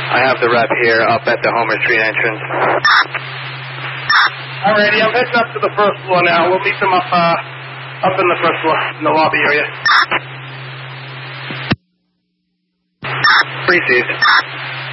I have the rep here up at the Homer Street entrance. Alrighty, I'm heading up to the first floor now. We'll meet them up in the first floor, in the lobby area. Received.